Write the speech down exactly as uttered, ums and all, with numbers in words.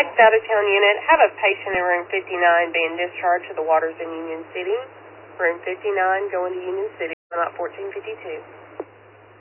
Next out-of-town unit, have a patient in room fifty-nine being discharged to the waters in Union City. Room fifty-nine going to Union City, about fourteen fifty-two.